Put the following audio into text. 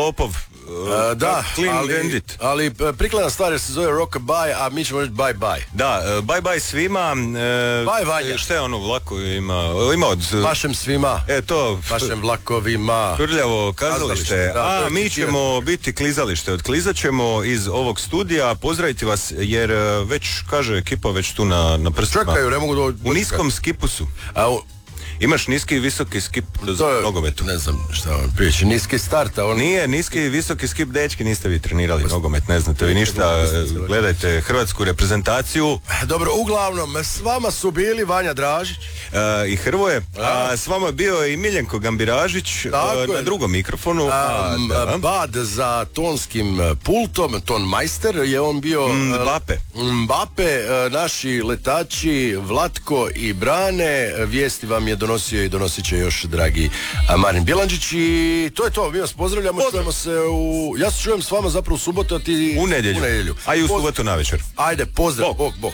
Lopov. Da, Clean Bandit. ali prikladna stvar jer se zove Rockabye, a mi ćemo reći bye bye. Da, bye bye svima. Bye Vanja. Šta je ono vlako ima od... Vašem svima. Vašem vlakovima. Prljavo kazalište. Da, a mi ćemo biti klizalište. Odklizat ćemo iz ovog studija. Pozdraviti vas jer već, kaže ekipa, već tu na prstima. Čekaju, ne mogu doći. U niskom skipu su. Imaš niski i visoki skip za nogometu. Ne znam šta vam prijeći, niski start, a on... Nije, niski i visoki skip, dečki, niste vi trenirali nogomet, ne znate vi ništa, gledajte hrvatsku reprezentaciju. Dobro, uglavnom, s vama su bili Vanja Dražić. I Hrvoje, a s vama je bio i Miljenko Gambiražić na drugom mikrofonu. Bad za tonskim pultom, ton majster, je on bio... Mbappe, naši letači, Vlatko i Brane, vijesti vam je donosio i donosit će još dragi Marin Bjelančić i to je to, mi vas pozdravljamo, čujemo se ja se čujem s vama zapravo u subotu, a ti u nedjelju. A i u subotu navečer. Ajde, pozdrav, bok.